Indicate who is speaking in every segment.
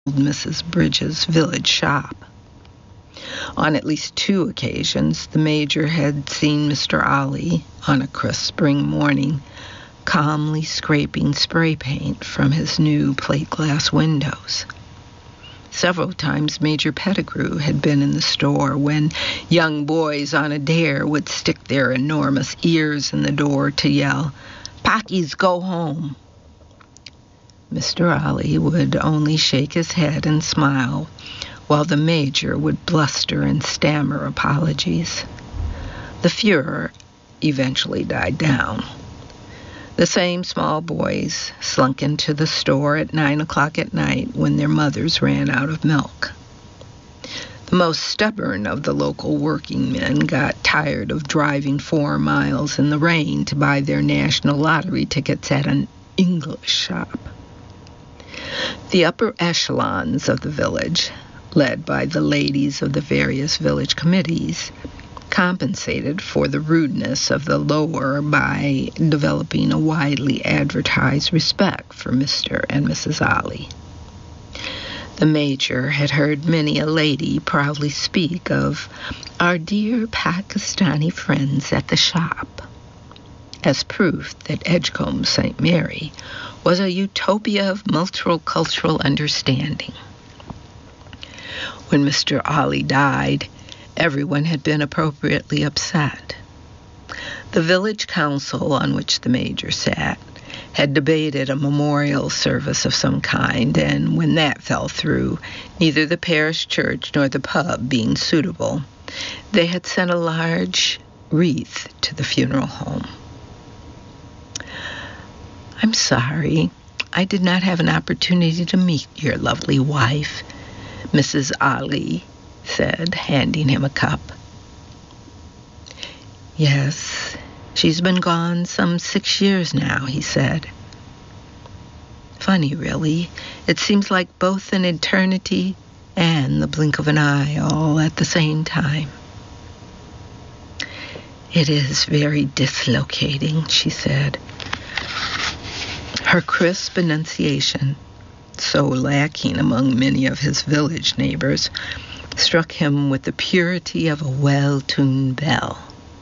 Speaker 1: Mrs. Bridges' village shop. On at least 2 occasions, the Major had seen Mr. Ollie, on a crisp spring morning, calmly scraping spray paint from his new plate glass windows. Several times Major Pettigrew had been in the store when young boys on a dare would stick their enormous ears in the door to yell, "Pockies, go home." Mr. Ollie would only shake his head and smile, while the Major would bluster and stammer apologies. The furor eventually died down. The same small boys slunk into the store at 9 o'clock at night when their mothers ran out of milk. The most stubborn of the local working men got tired of driving 4 miles in the rain to buy their national lottery tickets at an English shop. The upper echelons of the village, led by the ladies of the various village committees, compensated for the rudeness of the lower by developing a widely advertised respect for Mr. and Mrs. Ollie. The Major had heard many a lady proudly speak of "our dear Pakistani friends at the shop," as proof that Edgecombe St. Mary was a utopia of multicultural understanding. When Mr. Ollie died, everyone had been appropriately upset. The village council on which the Major sat had debated a memorial service of some kind, and when that fell through, neither the parish church nor the pub being suitable, they had sent a large wreath to the funeral home. "I'm sorry, I did not have an opportunity to meet your lovely wife," Mrs. Ollie said, handing him a cup. "Yes, she's been gone some 6 years now," he said. "Funny, really. It seems like both an eternity and the blink of an eye all at the same time." "It is very dislocating," she said. Her crisp enunciation, so lacking among many of his village neighbors, struck him with the purity of a well-tuned bell.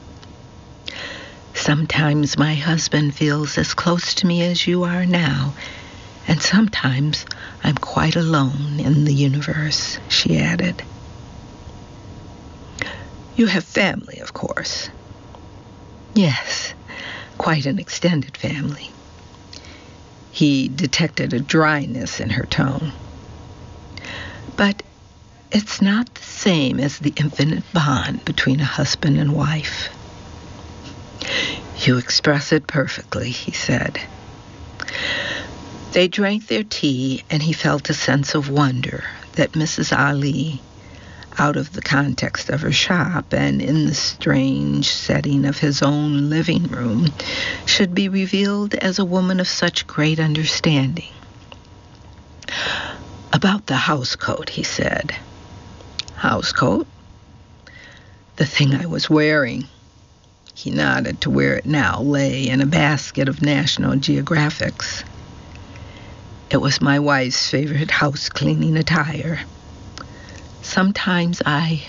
Speaker 1: "Sometimes my husband feels as close to me as you are now, and sometimes I'm quite alone in the universe," she added. "You have family, of course." "Yes, quite an extended family." He detected a dryness in her tone. "But it's not the same as the infinite bond between a husband and wife." "You express it perfectly," he said. They drank their tea, and he felt a sense of wonder that Mrs. Ollie, out of the context of her shop and in the strange setting of his own living room, should be revealed as a woman of such great understanding. "About the housecoat," he said. "Housecoat?" "The thing I was wearing." He nodded to where it now lay in a basket of National Geographics. "It was my wife's favorite house-cleaning attire. Sometimes I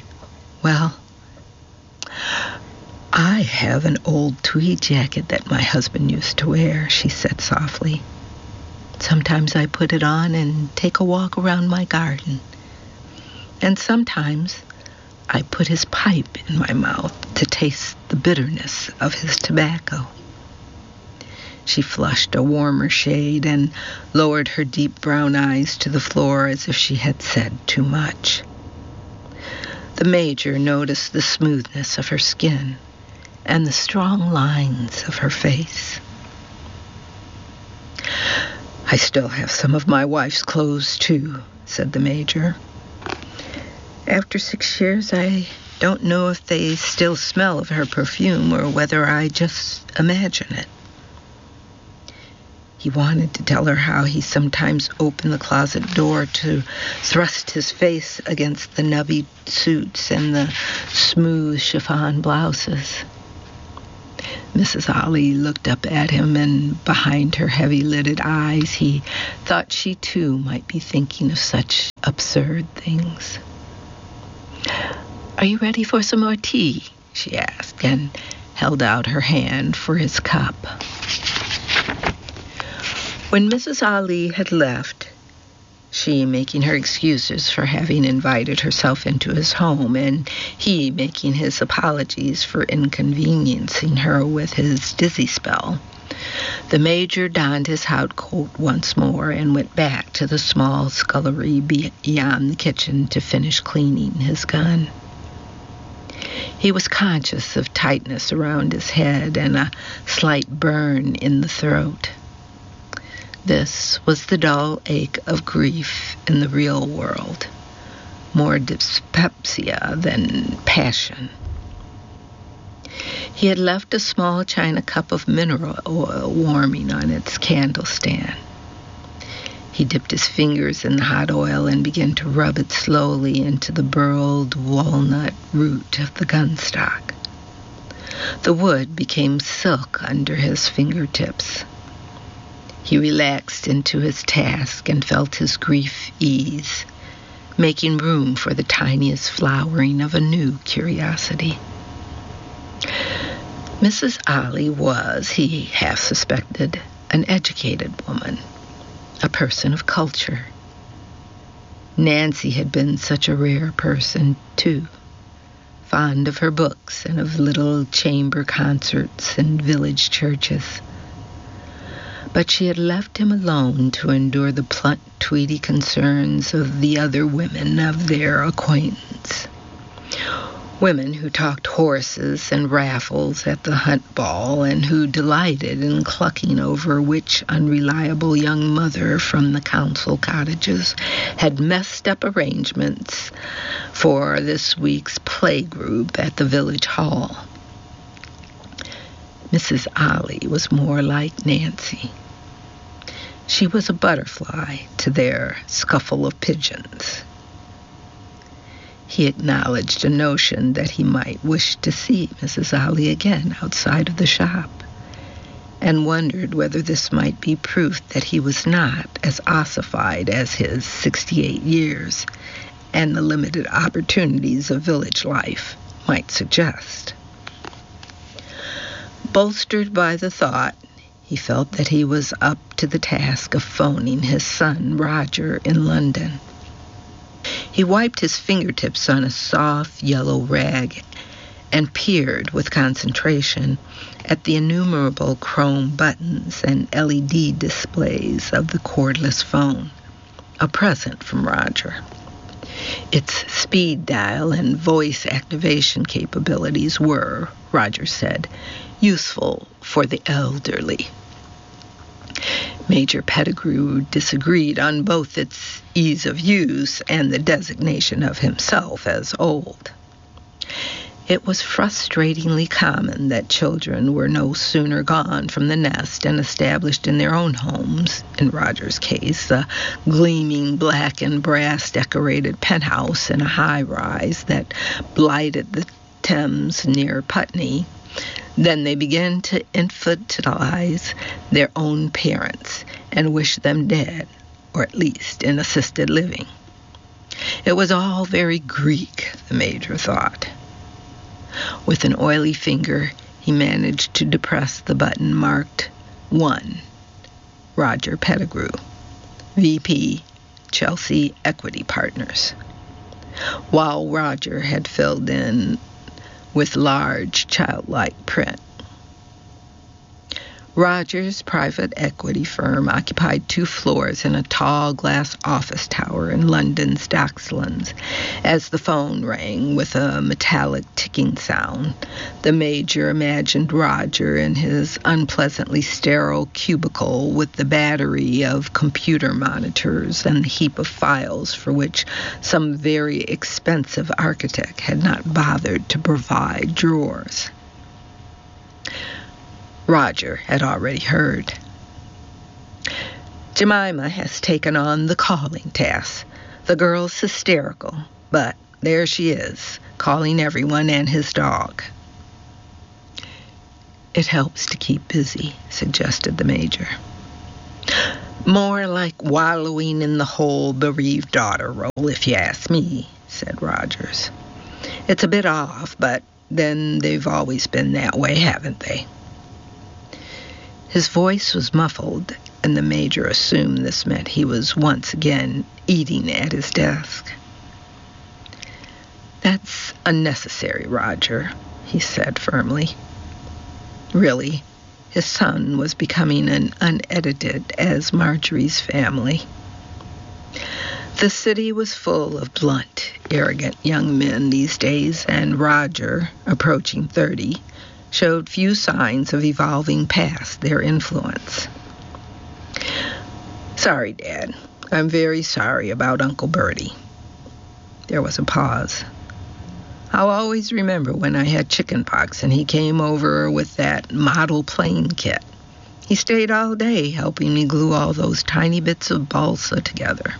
Speaker 1: have an old tweed jacket that my husband used to wear," she said softly. "Sometimes I put it on and take a walk around my garden. And sometimes I put his pipe in my mouth to taste the bitterness of his tobacco." She flushed a warmer shade and lowered her deep brown eyes to the floor as if she had said too much. The Major noticed the smoothness of her skin and the strong lines of her face. "I still have some of my wife's clothes, too," said the Major. "After 6 years, I don't know if they still smell of her perfume or whether I just imagine it." He wanted to tell her how he sometimes opened the closet door to thrust his face against the nubby suits and the smooth chiffon blouses. Mrs. Ollie looked up at him, and behind her heavy-lidded eyes, he thought she too might be thinking of such absurd things. "Are you ready for some more tea?" she asked, and held out her hand for his cup. When Mrs. Ollie had left, she making her excuses for having invited herself into his home, and he making his apologies for inconveniencing her with his dizzy spell, the Major donned his outcoat once more and went back to the small scullery beyond the kitchen to finish cleaning his gun. He was conscious of tightness around his head and a slight burn in the throat. This was the dull ache of grief in the real world, more dyspepsia than passion. He had left a small china cup of mineral oil warming on its candle stand. He dipped his fingers in the hot oil and began to rub it slowly into the burled walnut root of the gun stock. The wood became silk under his fingertips. He relaxed into his task and felt his grief ease, making room for the tiniest flowering of a new curiosity. Mrs. Ollie was, he half suspected, an educated woman, a person of culture. Nancy had been such a rare person, too, fond of her books and of little chamber concerts and village churches. But she had left him alone to endure the blunt, tweedy concerns of the other women of their acquaintance. Women who talked horses and raffles at the hunt ball, and who delighted in clucking over which unreliable young mother from the council cottages had messed up arrangements for this week's play group at the village hall. Mrs. Ollie was more like Nancy. She was a butterfly to their scuffle of pigeons. He acknowledged a notion that he might wish to see Mrs. Ollie again outside of the shop, and wondered whether this might be proof that he was not as ossified as his 68 years and the limited opportunities of village life might suggest. Bolstered by the thought, he felt that he was up to the task of phoning his son Roger in London. He wiped his fingertips on a soft yellow rag and peered with concentration at the innumerable chrome buttons and LED displays of the cordless phone, a present from Roger. Its speed dial and voice activation capabilities were, Roger said, useful for the elderly. Major Pettigrew disagreed on both its ease of use and the designation of himself as old. It was frustratingly common that children were no sooner gone from the nest and established in their own homes, in Roger's case, a gleaming black and brass decorated penthouse in a high-rise that blighted the Thames near Putney. Then they began to infantilize their own parents and wish them dead, or at least in assisted living. It was all very Greek, the Major thought. With an oily finger, he managed to depress the button marked 1, Roger Pettigrew, VP, Chelsea Equity Partners, while Roger had filled in with large, childlike print. Roger's private equity firm occupied 2 floors in a tall glass office tower in London's Docklands. As the phone rang with a metallic ticking sound, the Major imagined Roger in his unpleasantly sterile cubicle with the battery of computer monitors and the heap of files for which some very expensive architect had not bothered to provide drawers. Roger had already heard. Jemima has taken on the calling task. The girl's hysterical, but there she is, calling everyone and his dog. It helps to keep busy, suggested the Major. More like wallowing in the whole bereaved daughter role, if you ask me, said Rogers. It's a bit off, but then they've always been that way, haven't they? His voice was muffled, and the Major assumed this meant he was once again eating at his desk. That's unnecessary, Roger, he said firmly. Really, his son was becoming as unedited as Marjorie's family. The city was full of blunt, arrogant young men these days, and Roger, approaching 30, showed few signs of evolving past their influence. Sorry, Dad. I'm very sorry about Uncle Bertie. There was a pause. I'll always remember when I had chicken pox and he came over with that model plane kit. He stayed all day helping me glue all those tiny bits of balsa together.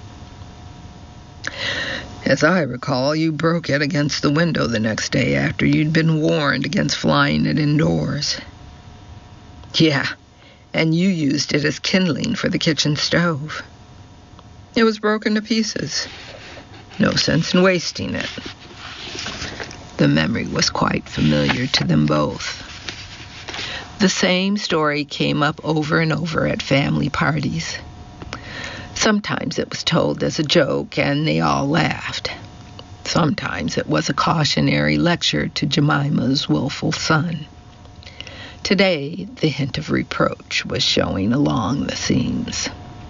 Speaker 1: As I recall, you broke it against the window the next day after you'd been warned against flying it indoors. Yeah, and you used it as kindling for the kitchen stove. It was broken to pieces. No sense in wasting it. The memory was quite familiar to them both. The same story came up over and over at family parties. Sometimes it was told as a joke and they all laughed. Sometimes it was a cautionary lecture to Jemima's willful son. Today, the hint of reproach was showing along the seams.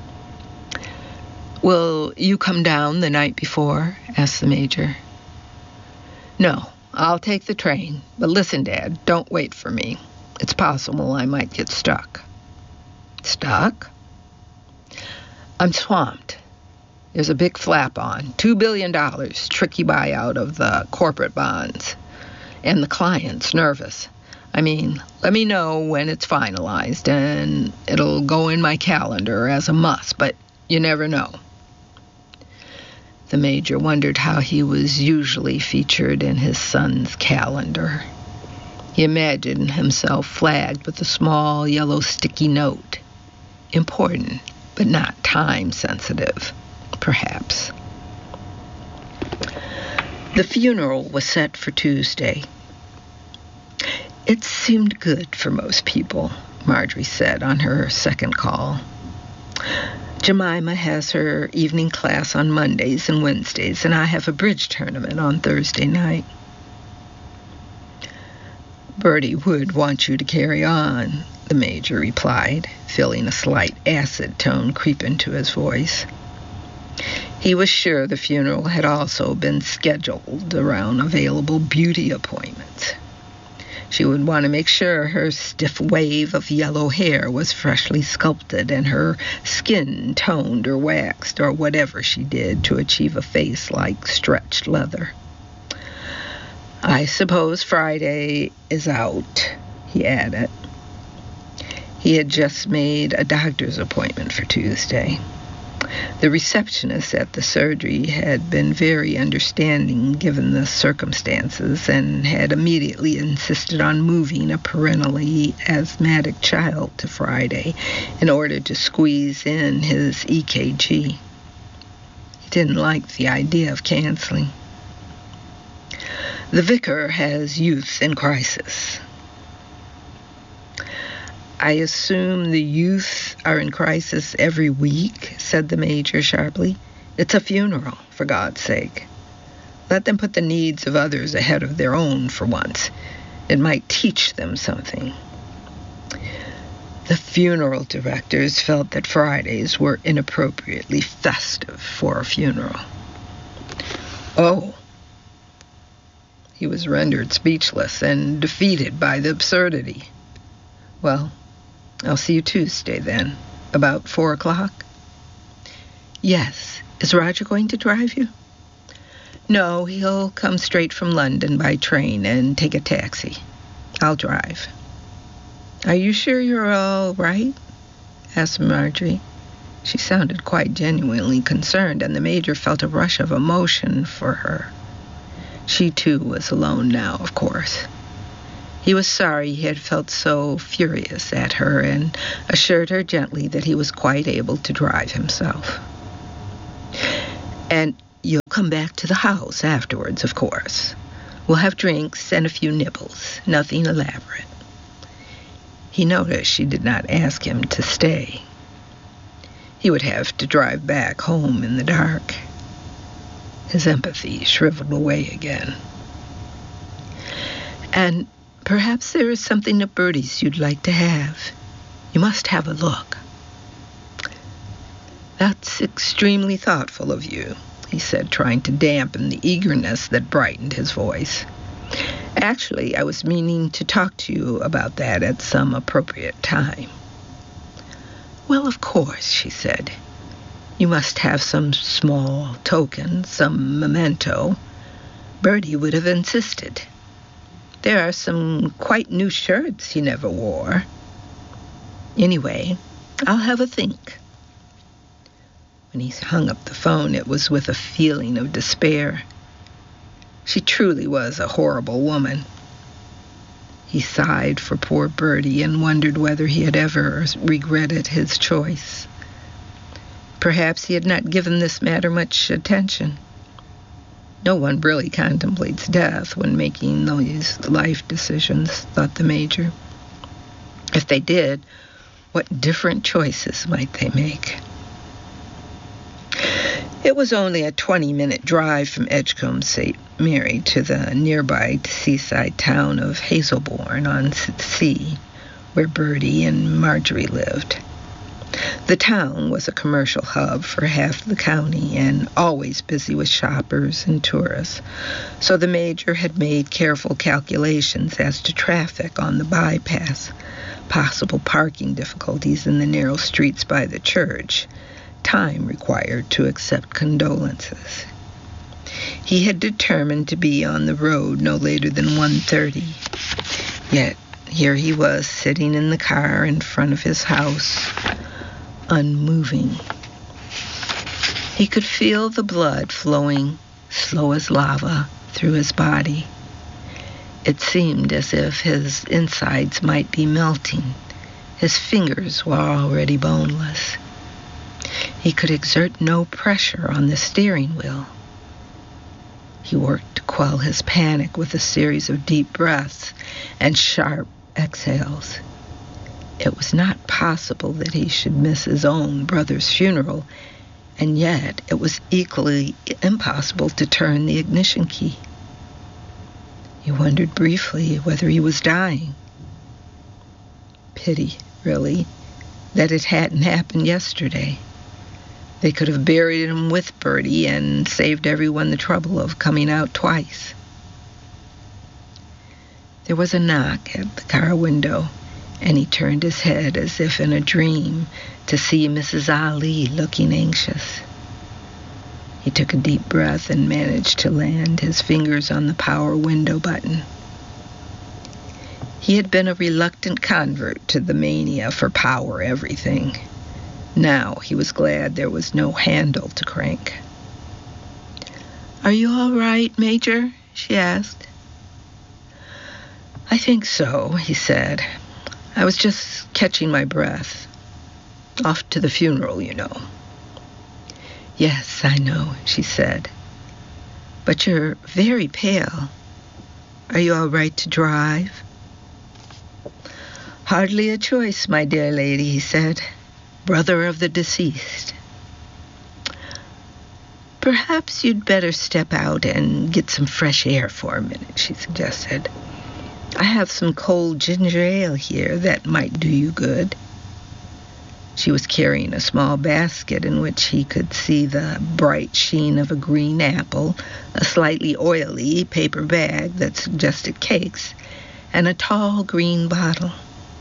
Speaker 1: Will you come down the night before? Asked the Major. No, I'll take the train. But listen, Dad, don't wait for me. It's possible I might get stuck. Stuck? I'm swamped. There's a big flap on. $2 billion, tricky buyout of the corporate bonds. And the client's nervous. I mean, let me know when it's finalized, and it'll go in my calendar as a must, but you never know. The Major wondered how he was usually featured in his son's calendar. He imagined himself flagged with a small yellow sticky note. Important, but not time-sensitive, perhaps. The funeral was set for Tuesday. It seemed good for most people, Marjorie said on her second call. Jemima has her evening class on Mondays and Wednesdays, and I have a bridge tournament on Thursday night. Bertie would want you to carry on, the Major replied, feeling a slight acid tone creep into his voice. He was sure the funeral had also been scheduled around available beauty appointments. She would want to make sure her stiff wave of yellow hair was freshly sculpted and her skin toned or waxed or whatever she did to achieve a face like stretched leather. I suppose Friday is out, he added. He had just made a doctor's appointment for Tuesday. The receptionist at the surgery had been very understanding given the circumstances and had immediately insisted on moving a perennially asthmatic child to Friday in order to squeeze in his EKG. He didn't like the idea of canceling. The vicar has youth in crisis. I assume the youth are in crisis every week, said the Major sharply. It's a funeral, for God's sake. Let them put the needs of others ahead of their own for once. It might teach them something. The funeral directors felt that Fridays were inappropriately festive for a funeral. Oh. He was rendered speechless and defeated by the absurdity. Well, I'll see you Tuesday, then. About 4 o'clock? Yes. Is Roger going to drive you? No, he'll come straight from London by train and take a taxi. I'll drive. Are you sure you're all right? Asked Marjorie. She sounded quite genuinely concerned, and the Major felt a rush of emotion for her. She, too, was alone now, of course. He was sorry he had felt so furious at her and assured her gently that he was quite able to drive himself. "And you'll come back to the house afterwards, of course. We'll have drinks and a few nibbles, nothing elaborate." He noticed she did not ask him to stay. He would have to drive back home in the dark. His empathy shriveled away again. "And perhaps there is something at Bertie's you'd like to have. You must have a look." "That's extremely thoughtful of you," he said, trying to dampen the eagerness that brightened his voice. "Actually, I was meaning to talk to you about that at some appropriate time." "Well, of course," she said. "You must have some small token, some memento. Bertie would have insisted. There are some quite new shirts he never wore. Anyway, I'll have a think." When he hung up the phone, it was with a feeling of despair. She truly was a horrible woman. He sighed for poor Bertie and wondered whether he had ever regretted his choice. Perhaps he had not given this matter much attention. No one really contemplates death when making these life decisions, thought the Major. If they did, what different choices might they make? It was only a 20-minute drive from Edgecombe St. Mary to the nearby seaside town of Hazelbourne on Sea, where Bertie and Marjorie lived. The town was a commercial hub for half the county and always busy with shoppers and tourists, so the Major had made careful calculations as to traffic on the bypass, possible parking difficulties in the narrow streets by the church, time required to accept condolences. He had determined to be on the road no later than 1:30. Yet here he was sitting in the car in front of his house, unmoving. He could feel the blood flowing, slow as lava, through his body. It seemed as if his insides might be melting. His fingers were already boneless. He could exert no pressure on the steering wheel. He worked to quell his panic with a series of deep breaths and sharp exhales. It was not possible that he should miss his own brother's funeral, and yet it was equally impossible to turn the ignition key. He wondered briefly whether he was dying. Pity, really, that it hadn't happened yesterday. They could have buried him with Bertie and saved everyone the trouble of coming out twice. There was a knock at the car window, and he turned his head as if in a dream to see Mrs. Ali looking anxious. He took a deep breath and managed to land his fingers on the power window button. He had been a reluctant convert to the mania for power everything. Now he was glad there was no handle to crank. "Are you all right, Major?" she asked. "I think so," he said. "I was just catching my breath. Off to the funeral, you know." "Yes, I know," she said. "But you're very pale. Are you all right to drive?" "Hardly a choice, my dear lady," he said. "Brother of the deceased." "Perhaps you'd better step out and get some fresh air for a minute," she suggested. "I have some cold ginger ale here that might do you good." She was carrying a small basket in which he could see the bright sheen of a green apple, a slightly oily paper bag that suggested cakes, and a tall green bottle.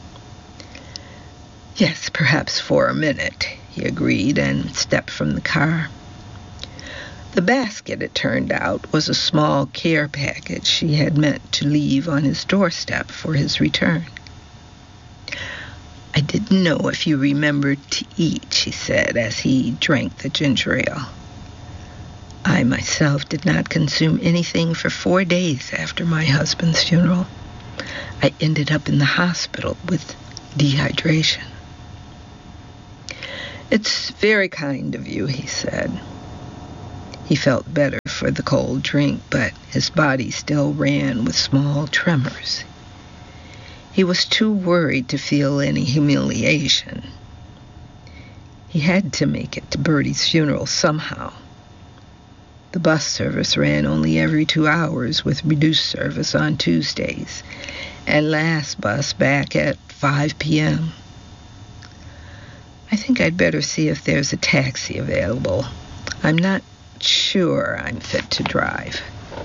Speaker 1: "Yes, perhaps for a minute," he agreed and stepped from the car. The basket, it turned out, was a small care package she had meant to leave on his doorstep for his return. "I didn't know if you remembered to eat," she said as he drank the ginger ale. "I myself did not consume anything for 4 days after my husband's funeral. I ended up in the hospital with dehydration. It's very kind of you, he said. He felt better for the cold drink, but his body still ran with small tremors. He was too worried to feel any humiliation. He had to make it to Bertie's funeral somehow. The bus service ran only every 2 hours with reduced service on Tuesdays, and last bus back at 5 p.m. I think I'd better see if there's a taxi available. I'm not sure I'm fit to drive.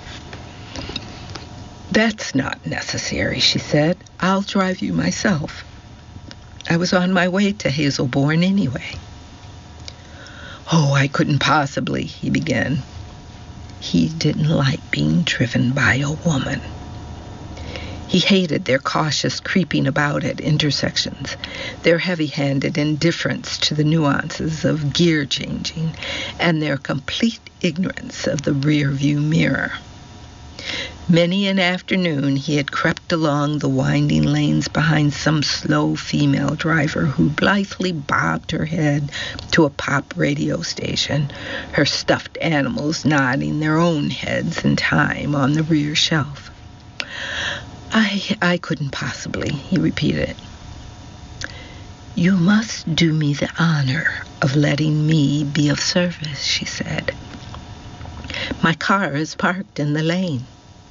Speaker 1: That's not necessary, she said. I'll drive you myself. I was on my way to Hazelbourne anyway. Oh, I couldn't possibly, he began. He didn't like being driven by a woman. He hated their cautious creeping about at intersections, their heavy-handed indifference to the nuances of gear changing, and their complete ignorance of the rear-view mirror. Many an afternoon he had crept along the winding lanes behind some slow female driver who blithely bobbed her head to a pop radio station, her stuffed animals nodding their own heads in time on the rear shelf. I couldn't possibly, he repeated. You must do me the honor of letting me be of service, she said. My car is parked in the lane.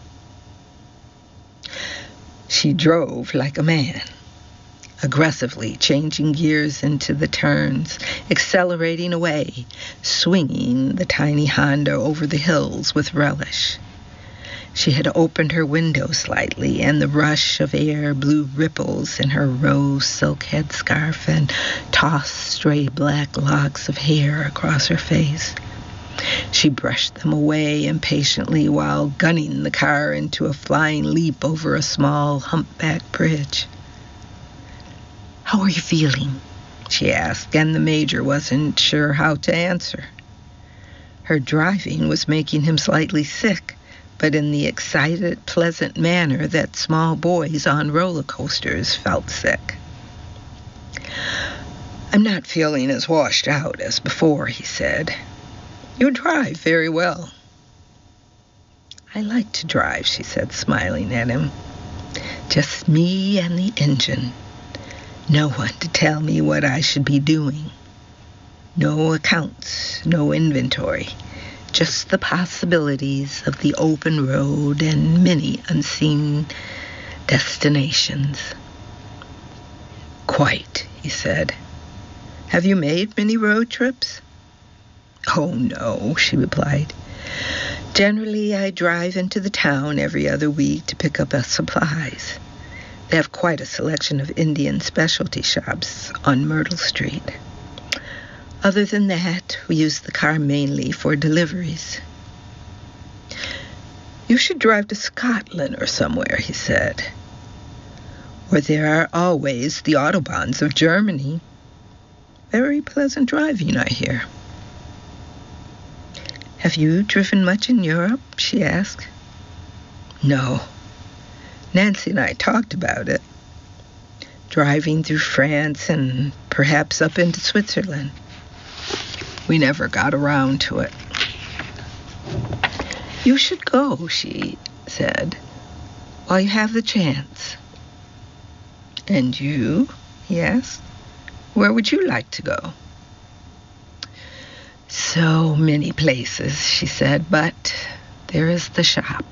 Speaker 1: She drove like a man, aggressively changing gears into the turns, accelerating away, swinging the tiny Honda over the hills with relish. She had opened her window slightly, and the rush of air blew ripples in her rose silk headscarf and tossed stray black locks of hair across her face. She brushed them away impatiently while gunning the car into a flying leap over a small humpback bridge. How are you feeling? She asked, and the Major wasn't sure how to answer. Her driving was making him slightly sick, but in the excited, pleasant manner that small boys on roller coasters felt sick. I'm not feeling as washed out as before, he said. You drive very well. I like to drive, she said, smiling at him. Just me and the engine. No one to tell me what I should be doing. No accounts, no inventory. Just the possibilities of the open road and many unseen destinations. Quite, he said. Have you made many road trips? Oh, no, she replied. Generally, I drive into the town every other week to pick up supplies. They have quite a selection of Indian specialty shops on Myrtle Street. Other than that, we use the car mainly for deliveries. You should drive to Scotland or somewhere, he said. Where there are always the autobahns of Germany. Very pleasant driving, I hear. Have you driven much in Europe? She asked. No. Nancy and I talked about it. Driving through France and perhaps up into Switzerland. We never got around to it. You should go, she said, while you have the chance. And you? He asked. Where would you like to go? So many places, she said, but there is the shop.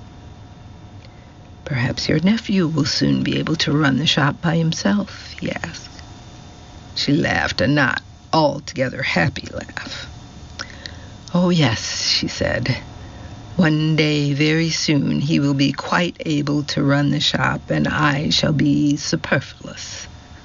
Speaker 1: Perhaps your nephew will soon be able to run the shop by himself, he asked. She laughed, a not altogether happy laugh. Oh, yes, she said. One day, very soon, he will be quite able to run the shop, and I shall be superfluous.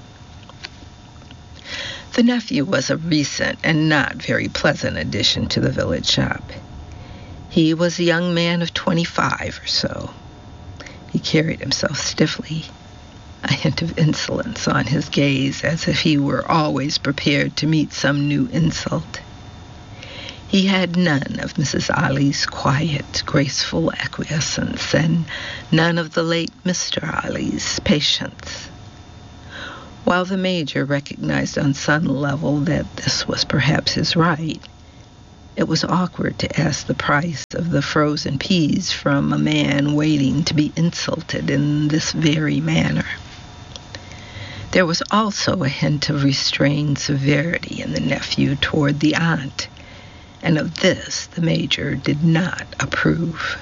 Speaker 1: The nephew was a recent and not very pleasant addition to the village shop. He was a young man of 25 or so. He carried himself stiffly, a hint of insolence on his gaze, as if he were always prepared to meet some new insult. He had none of Mrs. Ali's quiet, graceful acquiescence, and none of the late Mr. Ali's patience. While the Major recognized on some level that this was perhaps his right, it was awkward to ask the price of the frozen peas from a man waiting to be insulted in this very manner. There was also a hint of restrained severity in the nephew toward the aunt, and of this the Major did not approve.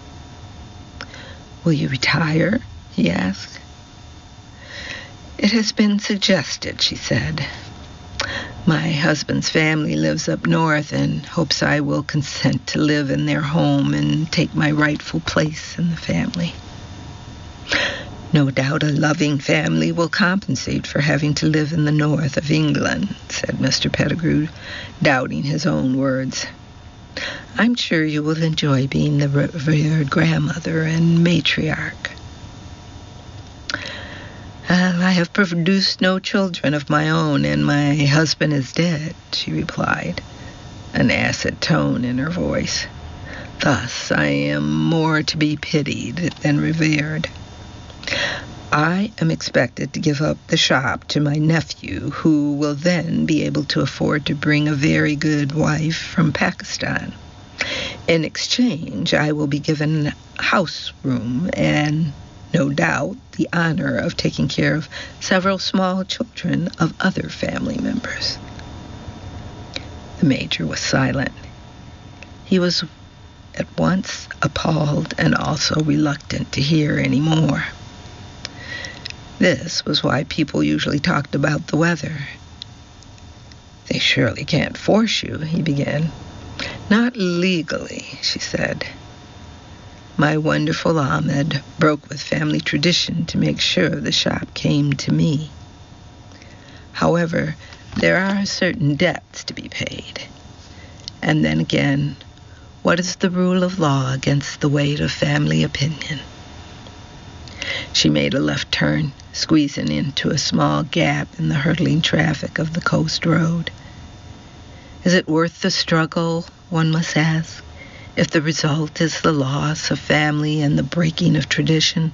Speaker 1: "Will you retire?" he asked. "It has been suggested," she said. "My husband's family lives up north and hopes I will consent to live in their home and take my rightful place in the family." "No doubt a loving family will compensate for having to live in the north of England," said Mr. Pettigrew, doubting his own words. "I'm sure you will enjoy being the revered grandmother and matriarch." "I have produced no children of my own, and my husband is dead," she replied, an acid tone in her voice. "Thus I am more to be pitied than revered. I am expected to give up the shop to my nephew, who will then be able to afford to bring a very good wife from Pakistan. In exchange, I will be given house room and, no doubt, the honor of taking care of several small children of other family members." The Major was silent. He was at once appalled and also reluctant to hear any more. This was why people usually talked about the weather. "They surely can't force you," he began. "Not legally," she said. "My wonderful Ahmed broke with family tradition to make sure the shop came to me. However, there are certain debts to be paid. And then again, what is the rule of law against the weight of family opinion?" She made a left turn, squeezing into a small gap in the hurtling traffic of the coast road. Is it worth the struggle, one must ask, if the result is the loss of family and the breaking of tradition?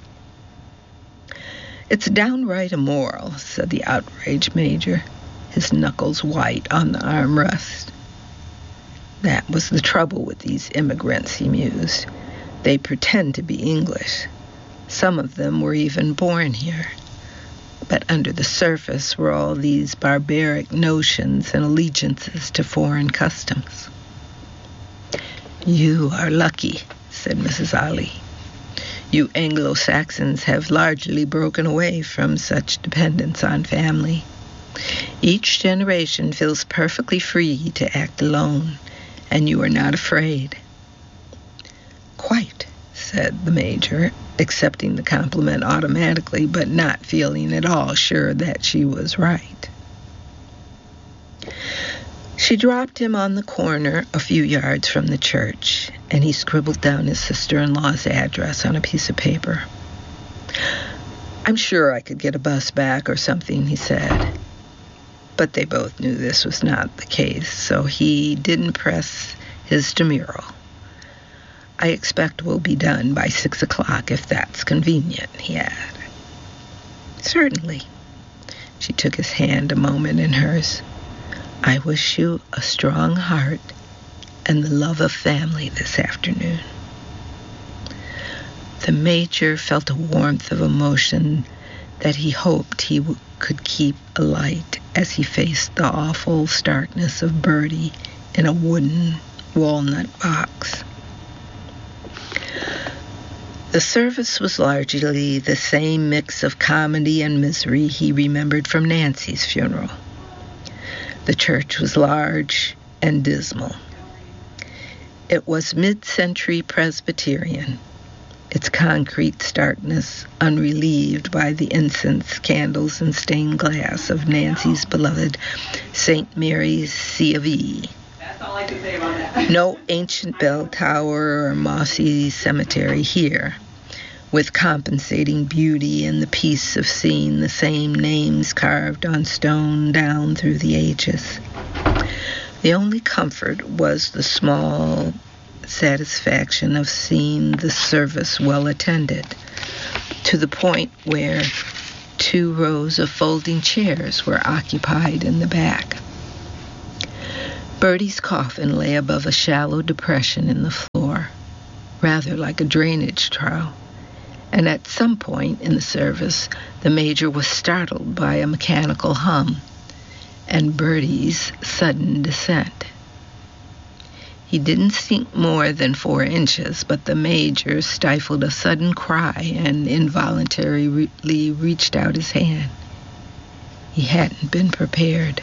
Speaker 1: "It's downright immoral," said the outraged Major, his knuckles white on the armrest. That was the trouble with these immigrants, he mused. They pretend to be English. Some of them were even born here. But under the surface were all these barbaric notions and allegiances to foreign customs. "You are lucky," said Mrs. Ali. "You Anglo-Saxons have largely broken away from such dependence on family. Each generation feels perfectly free to act alone, and you are not afraid." "Quite," said the Major, accepting the compliment automatically, but not feeling at all sure that she was right. She dropped him on the corner a few yards from the church, and he scribbled down his sister-in-law's address on a piece of paper. "I'm sure I could get a bus back or something," he said. But they both knew this was not the case, so he didn't press his demurral. "I expect we'll be done by 6 o'clock, if that's convenient," he added. "Certainly." She took his hand a moment in hers. "I wish you a strong heart and the love of family this afternoon." The Major felt a warmth of emotion that he hoped he could keep alight as he faced the awful starkness of Bertie in a wooden walnut box. The service was largely the same mix of comedy and misery he remembered from Nancy's funeral. The church was large and dismal. It was mid-century Presbyterian, its concrete starkness unrelieved by the incense, candles, and stained glass of Nancy's beloved St. Mary's C of E.
Speaker 2: That's all I can say about that.
Speaker 1: No ancient bell tower or mossy cemetery here, with compensating beauty and the peace of seeing the same names carved on stone down through the ages. The only comfort was the small satisfaction of seeing the service well attended, to the point where 2 rows of folding chairs were occupied in the back. Bertie's coffin lay above a shallow depression in the floor, rather like a drainage trough, and at some point in the service, the Major was startled by a mechanical hum and Bertie's sudden descent. He didn't sink more than 4 inches, but the Major stifled a sudden cry and involuntarily reached out his hand. He hadn't been prepared.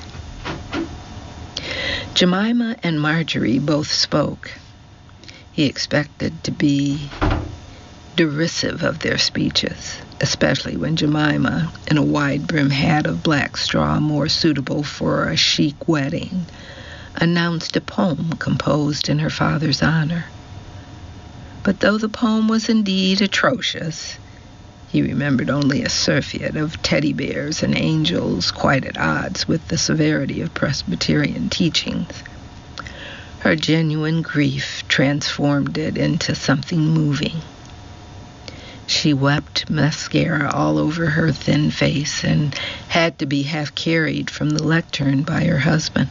Speaker 1: Jemima and Marjorie both spoke. He expected to be derisive of their speeches, especially when Jemima, in a wide-brimmed hat of black straw more suitable for a chic wedding, announced a poem composed in her father's honor. But though the poem was indeed atrocious, he remembered only a surfeit of teddy bears and angels quite at odds with the severity of Presbyterian teachings. Her genuine grief transformed it into something moving. She wept mascara all over her thin face and had to be half carried from the lectern by her husband.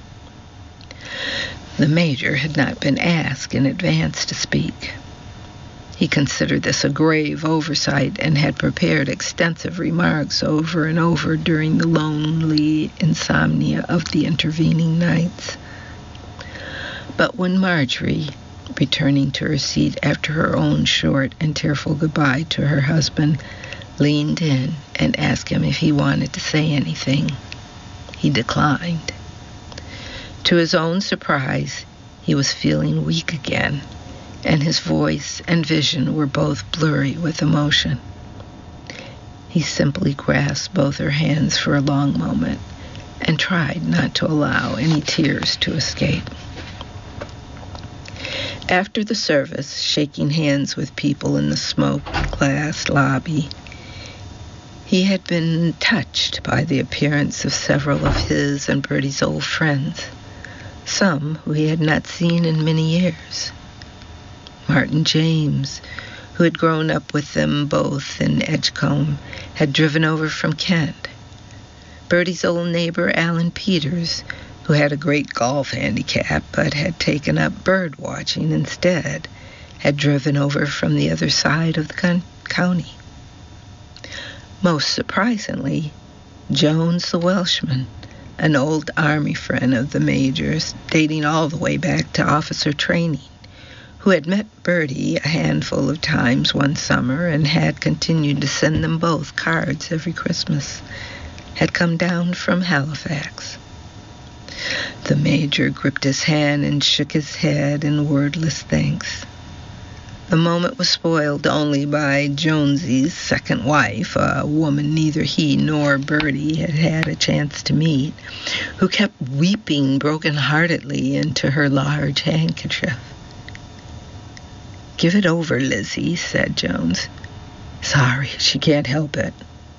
Speaker 1: The Major had not been asked in advance to speak. He considered this a grave oversight and had prepared extensive remarks over and over during the lonely insomnia of the intervening nights. But when Marjorie, returning to her seat after her own short and tearful goodbye to her husband, leaned in and asked him if he wanted to say anything, he declined. To his own surprise, he was feeling weak again, and his voice and vision were both blurry with emotion. He simply grasped both her hands for a long moment and tried not to allow any tears to escape. After the service, shaking hands with people in the smoke-glass lobby, he had been touched by the appearance of several of his and Bertie's old friends, some who he had not seen in many years. Martin James, who had grown up with them both in Edgecombe, had driven over from Kent. Bertie's old neighbor, Alan Peters, who had a great golf handicap but had taken up bird watching instead, had driven over from the other side of the county. Most surprisingly, Jones the Welshman, an old army friend of the Major's, dating all the way back to officer training, who had met Bertie a handful of times one summer and had continued to send them both cards every Christmas, had come down from Halifax. The Major gripped his hand and shook his head in wordless thanks. The moment was spoiled only by Jonesy's second wife, a woman neither he nor Bertie had had a chance to meet, who kept weeping broken-heartedly into her large handkerchief. "Give it over, Lizzie," said Jones. "Sorry, she can't help it."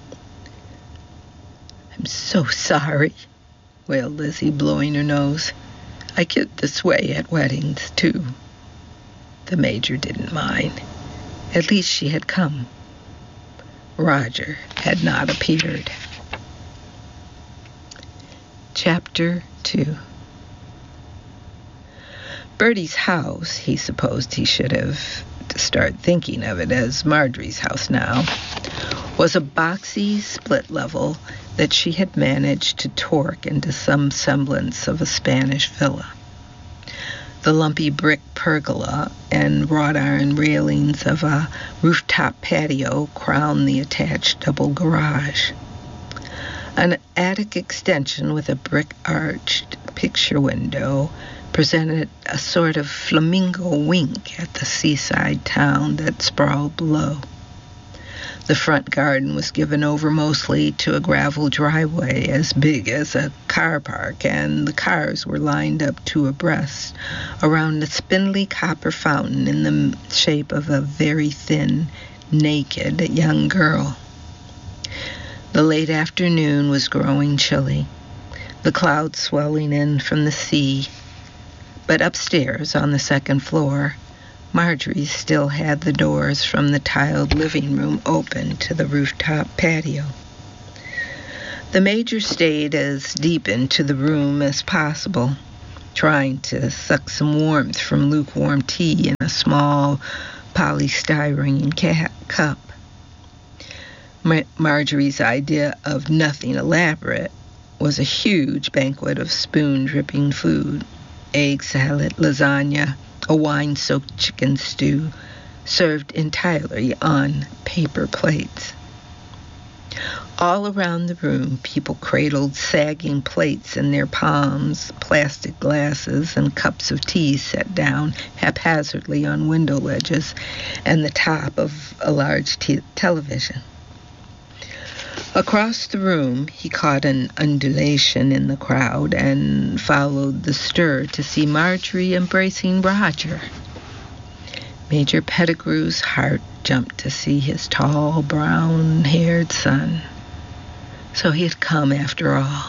Speaker 1: "I'm so sorry," wailed Lizzie, blowing her nose. "I get this way at weddings, too." The Major didn't mind. At least she had come. Roger had not appeared. Chapter 2. Bertie's house, he supposed he should have to start thinking of it as Marjorie's house now, was a boxy split level that she had managed to torque into some semblance of a Spanish villa. The lumpy brick pergola and wrought iron railings of a rooftop patio crowned the attached double garage. An attic extension with a brick-arched picture window presented a sort of flamingo wink at the seaside town that sprawled below. The front garden was given over mostly to a gravel driveway as big as a car park, and the cars were lined up 2 abreast around a spindly copper fountain in the shape of a very thin, naked young girl. The late afternoon was growing chilly. the clouds swelling in from the sea. But upstairs, on the second floor, Marjorie still had the doors from the tiled living room open to the rooftop patio. The Major stayed as deep into the room as possible, trying to suck some warmth from lukewarm tea in a small polystyrene cup. Marjorie's idea of nothing elaborate was a huge banquet of spoon-dripping food: egg salad, lasagna, a wine-soaked chicken stew, served entirely on paper plates. All around the room, people cradled sagging plates in their palms, plastic glasses and cups of tea set down haphazardly on window ledges and the top of a large television. Across the room, he caught an undulation in the crowd and followed the stir to see Marjorie embracing Roger. Major Pettigrew's heart jumped to see his tall, brown-haired son. So he had come after all.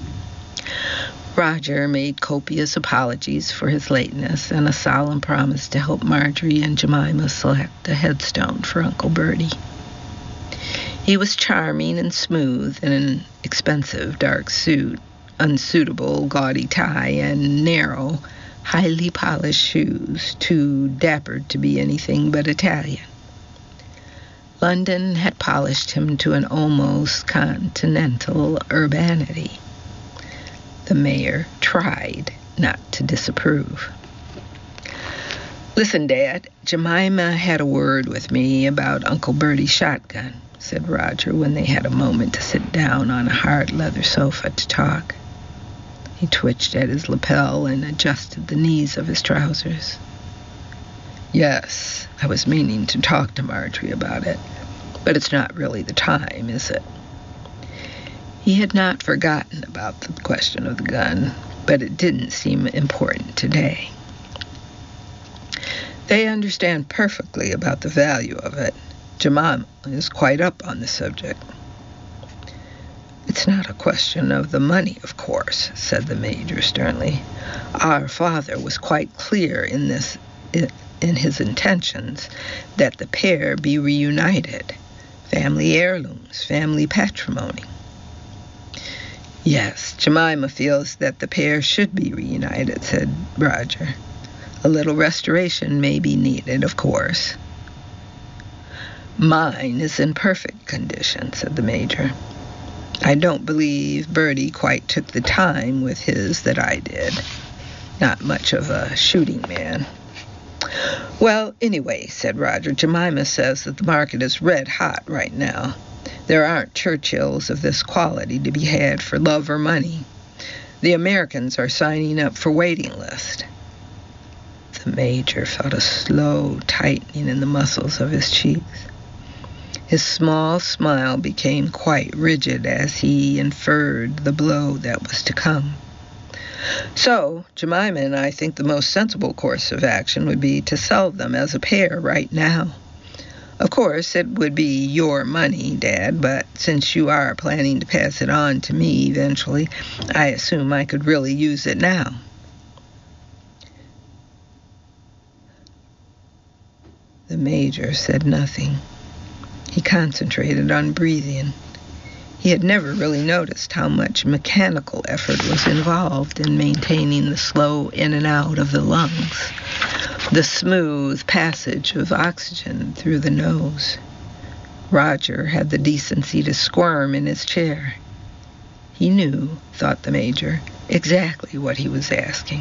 Speaker 1: Roger made copious apologies for his lateness and a solemn promise to help Marjorie and Jemima select a headstone for Uncle Bertie. He was charming and smooth in an expensive dark suit, unsuitable gaudy tie, and narrow, highly polished shoes, too dapper to be anything but Italian. London had polished him to an almost continental urbanity. The mayor tried not to disapprove. "Listen, Dad, Jemima had a word with me about Uncle Bertie's shotgun," said Roger when they had a moment to sit down on a hard leather sofa to talk. He twitched at his lapel and adjusted the knees of his trousers. "Yes, I was meaning to talk to Marjorie about it, but it's not really the time, is it?" He had not forgotten about the question of the gun, but it didn't seem important today. "They understand perfectly about the value of it. Jemima is quite up on the subject." "It's not a question of the money, of course," said the Major sternly. "Our father was quite clear in his intentions, that the pair be reunited. Family heirlooms, family patrimony." "Yes, Jemima feels that the pair should be reunited," said Roger. "A little restoration may be needed, of course." "Mine is in perfect condition," said the Major. "I don't believe Bertie quite took the time with his that I did. Not much of a shooting man." "Well, anyway," said Roger, "Jemima says that the market is red hot right now. There aren't Churchills of this quality to be had for love or money. The Americans are signing up for waiting list." The Major felt a slow tightening in the muscles of his cheeks. His small smile became quite rigid as he inferred the blow that was to come. "So, Jemima and I think the most sensible course of action would be to sell them as a pair right now. Of course, it would be your money, Dad, but since you are planning to pass it on to me eventually, I assume I could really use it now." The Major said nothing. He concentrated on breathing. He had never really noticed how much mechanical effort was involved in maintaining the slow in and out of the lungs, the smooth passage of oxygen through the nose. Roger had the decency to squirm in his chair. He knew, thought the Major, exactly what he was asking.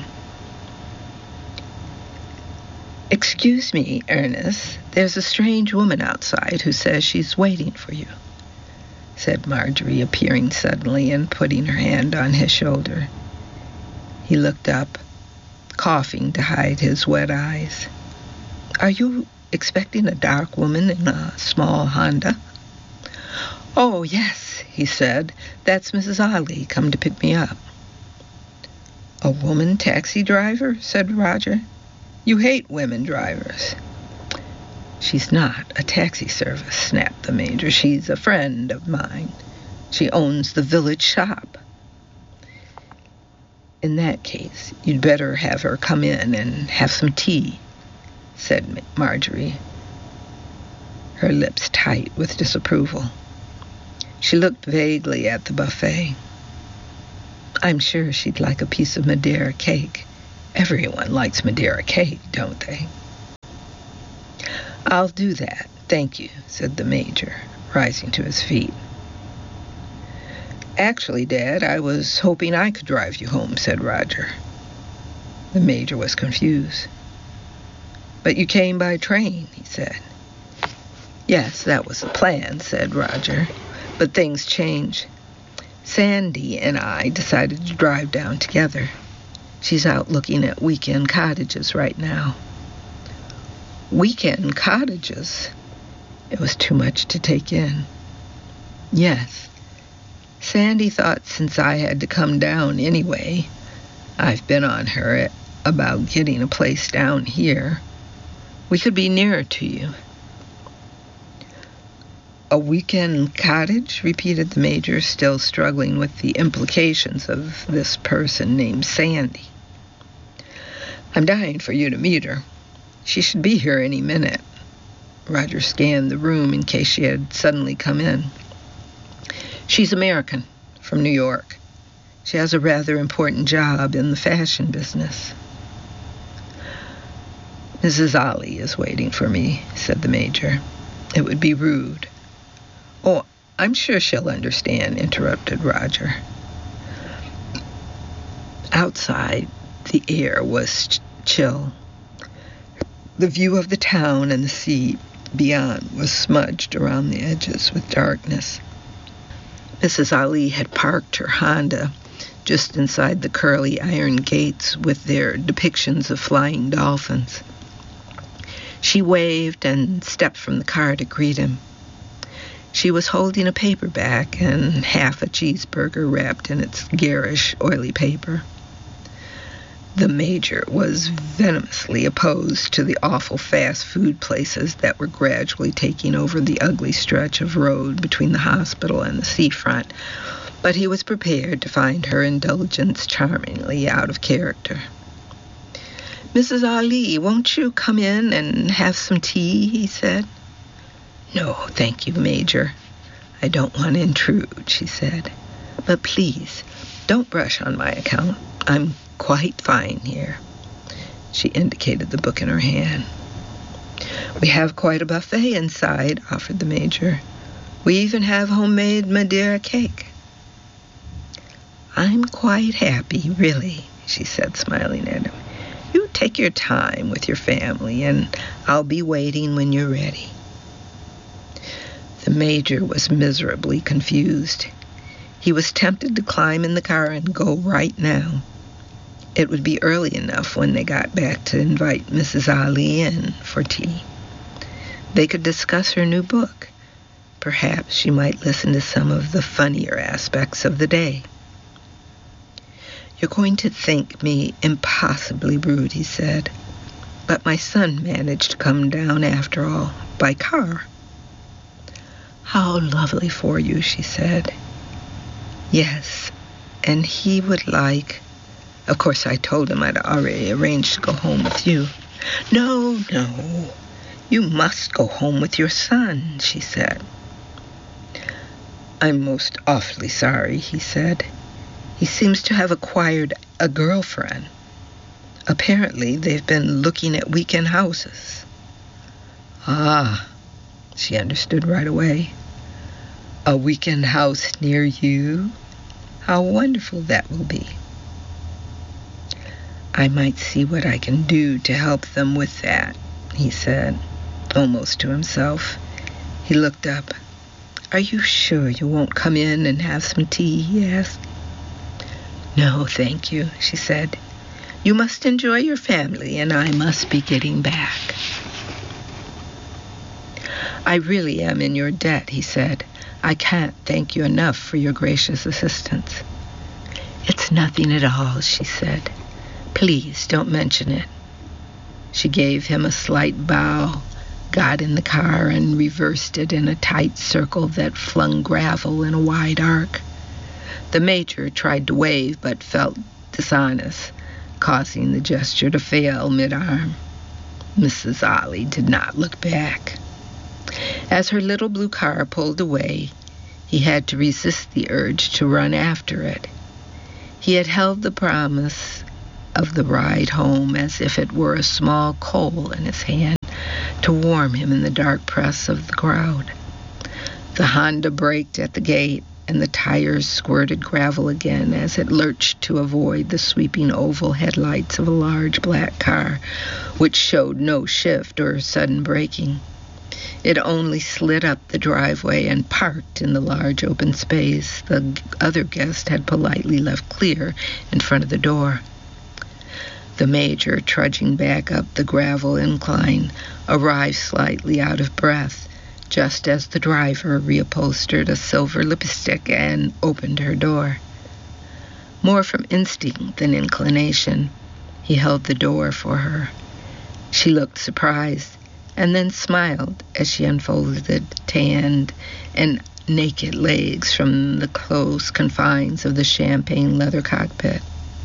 Speaker 1: "Excuse me, Ernest, there's a strange woman outside who says she's waiting for you," said Marjorie, appearing suddenly and putting her hand on his shoulder. He looked up, coughing to hide his wet eyes. "Are you expecting a dark woman in a small Honda?" "Oh, yes," he said. "That's Mrs. Ollie come to pick me up." "A woman taxi driver?" said Roger. "You hate women drivers." "She's not a taxi service," snapped the Major. "She's a friend of mine. She owns the village shop." In that case, you'd better have her come in and have some tea, said Marjorie, her lips tight with disapproval. She looked vaguely at the buffet. I'm sure she'd like a piece of Madeira cake. Everyone likes Madeira cake, don't they? I'll do that, thank you, said the Major, rising to his feet. Actually, Dad, I was hoping I could drive you home, said Roger. The Major was confused. But you came by train, he said. Yes, that was the plan, said Roger. But things changed. Sandy and I decided to drive down together. She's out looking at weekend cottages right now. Weekend cottages? It was too much to take in. Yes. Sandy thought since I had to come down anyway, I've been on her about getting a place down here. We could be nearer to you. A weekend cottage? Repeated the Major, still struggling with the implications of this person named Sandy. I'm dying for you to meet her. She should be here any minute. Roger scanned the room in case she had suddenly come in. She's American, from New York. She has a rather important job in the fashion business. Mrs. Ali is waiting for me, said the Major. It would be rude. Oh, I'm sure she'll understand, interrupted Roger. Outside, the air was chill. The view of the town and the sea beyond was smudged around the edges with darkness. Mrs. Ali had parked her Honda just inside the curly iron gates with their depictions of flying dolphins. She waved and stepped from the car to greet him. She was holding a paperback and half a cheeseburger wrapped in its garish, oily paper. The Major was venomously opposed to the awful fast food places that were gradually taking over the ugly stretch of road between the hospital and the seafront, but he was prepared to find her indulgence charmingly out of character. Mrs. Ali, won't you come in and have some tea? He said. No, thank you, Major. I don't want to intrude, she said. But please, don't rush on my account. I'm quite fine here. She indicated the book in her hand. We have quite a buffet inside, offered the Major. We even have homemade Madeira cake. I'm quite happy, really, she said, smiling at him. You take your time with your family, and I'll be waiting when you're ready. The Major was miserably confused. He was tempted to climb in the car and go right now. It would be early enough when they got back to invite Mrs. Ali in for tea. They could discuss her new book. Perhaps she might listen to some of the funnier aspects of the day. You're going to think me impossibly rude, he said. But my son managed to come down after all, by car. How lovely for you, she said. Yes, and he would like... Of course, I told him I'd already arranged to go home with you. No, you must go home with your son, she said. I'm most awfully sorry, he said. He seems to have acquired a girlfriend. Apparently, they've been looking at weekend houses. Ah, she understood right away. A weekend house near you? How wonderful that will be. I might see what I can do to help them with that, he said, almost to himself. He looked up. Are you sure you won't come in and have some tea, he asked. No, thank you, she said. You must enjoy your family, and I must be getting back. I really am in your debt, he said. I can't thank you enough for your gracious assistance. It's nothing at all, she said. Please don't mention it. She gave him a slight bow, got in the car, and reversed it in a tight circle that flung gravel in a wide arc. The Major tried to wave, but felt dishonest, causing the gesture to fail mid-arm. Mrs. Ollie did not look back. As her little blue car pulled away, he had to resist the urge to run after it. He had held the promise of the ride home as if it were a small coal in his hand to warm him in the dark press of the crowd. The Honda braked at the gate, and the tires squirted gravel again as it lurched to avoid the sweeping oval headlights of a large black car, which showed no shift or sudden braking. It only slid up the driveway and parked in the large open space the other guest had politely left clear in front of the door. The Major, trudging back up the gravel incline, arrived slightly out of breath, just as the driver reupholstered a silver lipstick and opened her door. More from instinct than inclination, he held the door for her. She looked surprised, and then smiled as she unfolded tanned and naked legs from the close confines of the champagne leather cockpit.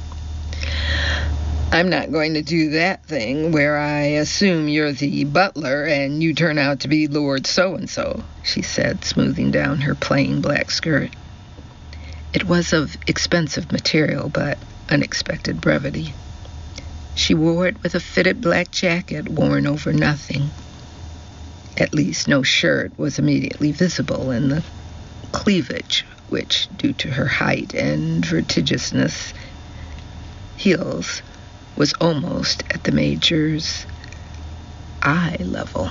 Speaker 1: "I'm not going to do that thing where I assume you're the butler and you turn out to be Lord So-and-so," she said, smoothing down her plain black skirt. It was of expensive material, but unexpected brevity. She wore it with a fitted black jacket worn over nothing. At least no shirt was immediately visible, and the cleavage, which, due to her height and vertigineous heels, was almost at the Major's eye level.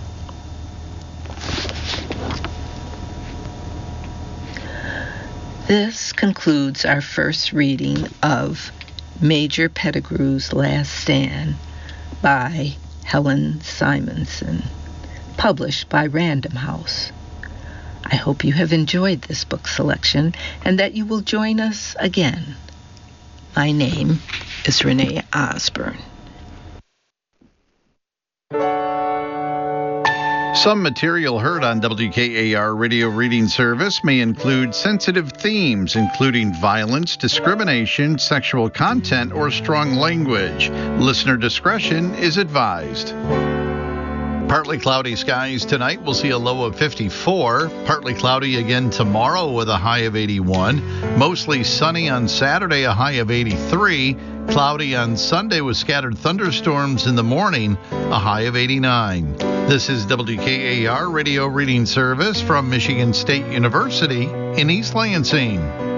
Speaker 1: This concludes our first reading of Major Pettigrew's Last Stand by Helen Simonson, published by Random House. I hope you have enjoyed this book selection and that you will join us again. My name is Renee Osborne.
Speaker 3: Some material heard on WKAR Radio Reading Service may include sensitive themes, including violence, discrimination, sexual content, or strong language. Listener discretion is advised. Partly cloudy skies tonight. We'll see a low of 54. Partly cloudy again tomorrow with a high of 81. Mostly sunny on Saturday, a high of 83. Cloudy on Sunday with scattered thunderstorms in the morning, a high of 89. This is WKAR Radio Reading Service from Michigan State University in East Lansing.